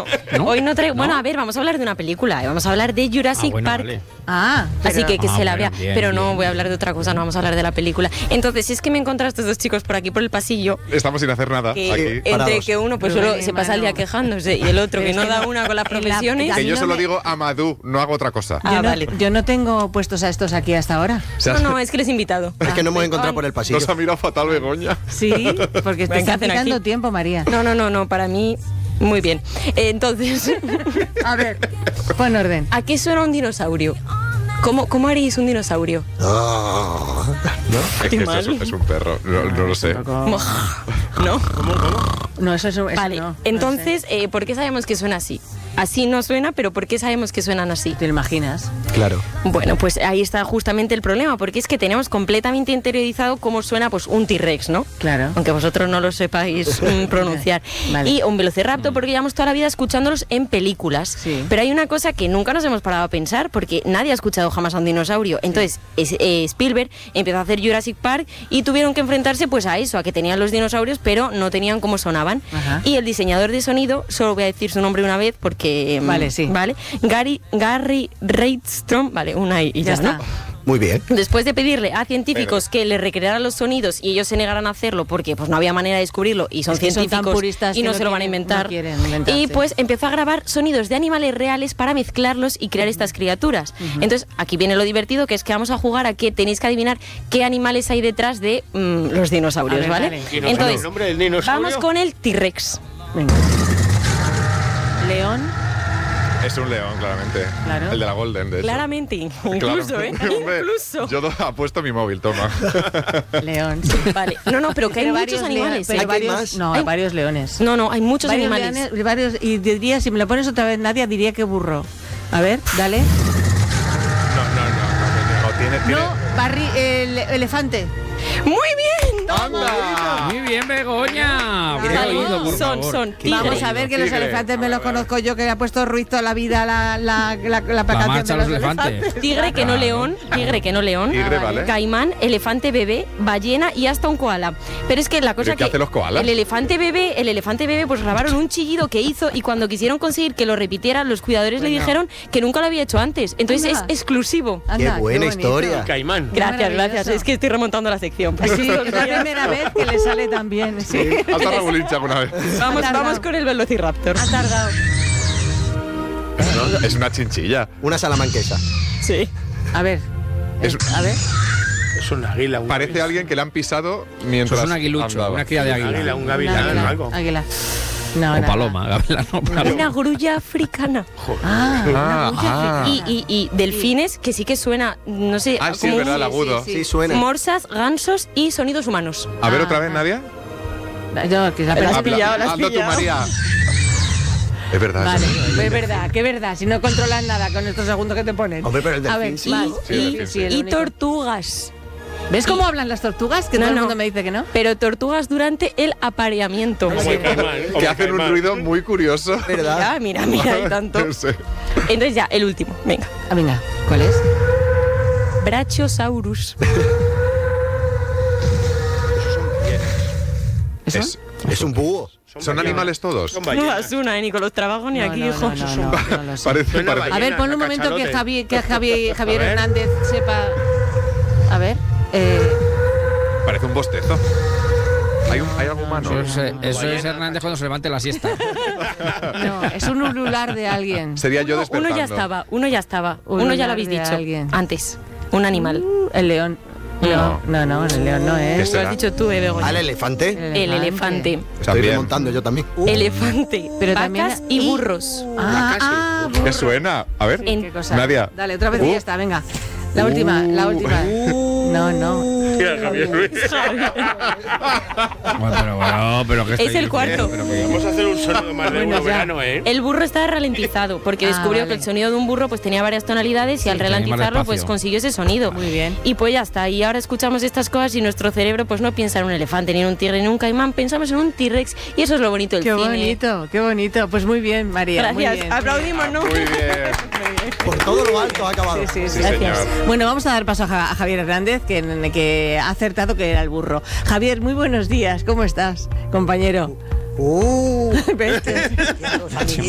¿no? Hoy no traigo... Bueno, a ver, vamos a hablar de una película. Vamos a hablar de Jurassic Park. Vale. Así que se la vea. Bien, pero no bien. voy a hablar de otra cosa, no vamos a hablar de la película. Entonces, si es que me encontré a estos dos chicos por aquí por el pasillo, Estamos sin hacer nada que aquí. entre parados. que uno pues solo se pasa el día quejándose y el otro que no da una con las profesiones. Que yo no solo me- digo Amadou, no hago otra cosa. Vale. Yo no tengo puestos a estos aquí hasta ahora. O sea, No, es que les he invitado. Es que no hemos encontrado por el pasillo. nos ha mirado fatal Begoña. Sí, porque te ¿Qué está hacen quitando aquí? tiempo, María. No, para mí, muy bien. Entonces, A ver, pon orden. ¿a qué suena un dinosaurio? ¿Cómo haréis un dinosaurio? Ah, Es Qué que mal. es un perro, no lo sé. ¿No? No, eso Vale, no. entonces, ¿por qué sabemos que suena así? Así no suena, pero ¿por qué sabemos que suenan así? ¿Te lo imaginas? claro. Bueno, pues ahí está justamente el problema, porque es que tenemos completamente interiorizado cómo suena pues un T-Rex, ¿no? Claro. Aunque vosotros no lo sepáis pronunciar. Vale. Y un velociraptor porque llevamos toda la vida escuchándolos en películas. Sí. Pero hay una cosa que nunca nos hemos parado a pensar, porque nadie ha escuchado jamás a un dinosaurio. Entonces, Spielberg empezó a hacer Jurassic Park y tuvieron que enfrentarse pues a eso, a que tenían los dinosaurios, pero no tenían cómo sonaban. Ajá. Y el diseñador de sonido, solo voy a decir su nombre una vez porque... Vale, sí. ¿Vale? Gary Reidstrom, vale, una y ya, Ya está. ¿no? Muy bien. Después de pedirle a científicos que le recrearan los sonidos y ellos se negaran a hacerlo porque pues no había manera de descubrirlo y son Es que son tan científicos puristas y que no no se lo van a quieren- inventar. no quieren inventarse. Y pues empezó a grabar sonidos de animales reales para mezclarlos y crear estas criaturas. Entonces aquí viene lo divertido, que es que vamos a jugar a que tenéis que adivinar qué animales hay detrás de los dinosaurios, A ver, ¿vale? vale. ¿Y nos Entonces, el nombre del dinosaurio? vamos con el T-Rex. Venga. León. Es un león, claramente. Claro. El de la Golden, de hecho. Claramente, incluso, Claramente. ¿eh? Hombre, Incluso. Yo apuesto mi móvil, toma. León. Sí. Vale. No, pero que hay Pero muchos animales. Pero ¿eh? ¿Hay varios, más? no, Hay- varios leones. No, hay muchos varios animales. leones, varios, y diría, si me lo pones otra vez, Nadia, diría que burro. A ver, dale. No, tiene... No, el elefante. ¡Muy bien! ¡Anda! Muy bien, Begoña. Bien Vale, oído, por son favor. tigres. Vamos a ver que los tigre. elefantes me los Vale. conozco yo, que ha puesto Ruiz toda la vida la La placación marcha de de los elefantes. Tigre que no león, tigre que no león, Tigre, vale. caimán, elefante bebé, ballena y hasta un koala. Pero es que la cosa ¿Pero qué hacen los koalas? el elefante bebé pues grabaron un chillido que hizo y cuando quisieron conseguir que lo repitiera, los cuidadores le dijeron que nunca lo había hecho antes. Entonces Anda. es exclusivo. Anda, Qué buena bonito. historia. Caimán. Gracias, maravilloso. gracias. Es que estoy remontando la sección. Sí, es la primera vez que le sale tan bien. Sí. Hasta Raúl Hincha alguna vez. Vamos, Ha tardado. vamos con el velociraptor. Ha tardado. Es una chinchilla. Una salamanquesa. Sí. A ver. Es- A ver. Es un águila. Parece alguien que le han pisado mientras Eso es un aguilucho, andaba. una cría de Un águila, águila. un gavilán o algo. Águila. No, O nada. paloma, gavilán o paloma. Una grulla africana. Ah, Y delfines, que sí que suena, no sé, Ah, sí, como es verdad, un- el agudo. Sí, suena. morsas, gansos y sonidos humanos. A ver Ah, otra vez, ah. Nadia. Yo, que la Las has Habla- pillado, las has hazlo tú, pillado. María. Es verdad. Vale, eso. es verdad, que verdad. Si no controlas nada con estos segundos que te ponen. Hombre, pero el A delfín ver, sí. más. Sí, el delfín sí. el Y único. tortugas. ¿Ves cómo hablan las tortugas? Que No, todo el no. mundo me dice que no. Pero tortugas durante el apareamiento. Como el caimán. como Que el hacen un caimán. ruido muy curioso. ¿Verdad? Mira, y tanto. No sé. Entonces ya, el último, venga. Ah, venga, ¿cuál es? Brachiosaurus. Es un búho. ¿Son animales todos? Son No ballenas. das una, ni con los trabajos ni No, aquí, no, hijo. no, no lo sé. Parece, Suena parece. A ver, ponle un a momento que cachalote. Javier A ver. Hernández sepa. A ver. Parece un bostezo. ¿Hay algún humano? Eso es Hernández cuando se levante la siesta. No, es un ulular de alguien. Sería yo Uno despertando. ya estaba, uno ya estaba. Un Uno ya lunar lo habéis de dicho alguien. antes. Un animal. El león. No, el león no ¿Qué es. Lo será? has dicho tú, Begoña. ¿Al elefante? El elefante. Estoy También. remontando yo también. Elefante. Pero también- Vacas y burros. ¿Qué suena? A ver. En- ¿Qué cosa? Nadia. Dale, otra vez y ya está, venga. La última. No. Mira, Javier Ruiz. Pero ¿qué Es estáis el cuarto. diciendo? Pero que- Vamos a hacer un sonido más de Bueno, uno ya. verano, ¿eh? El burro está ralentizado porque descubrió vale. que el sonido de un burro pues tenía varias tonalidades y al tenía más ralentizarlo pues despacio. consiguió ese sonido. Muy bien. Y pues ya está. Y ahora escuchamos estas cosas y nuestro cerebro pues no piensa en un elefante, ni en un tigre, ni en un caimán. Pensamos en un T-Rex y eso es lo bonito del Qué cine. bonito, qué bonito. Pues muy bien, María. muy Gracias. bien. Aplaudimos, ¿no? Muy bien. Por todo lo alto ha acabado. Sí, Sí, Gracias. señor. Bueno, vamos a dar paso a Javier Hernández, que ha acertado que era el burro. Javier, muy buenos días. ¿Cómo estás, compañero? Uh, ¿Ves? los amiguitos.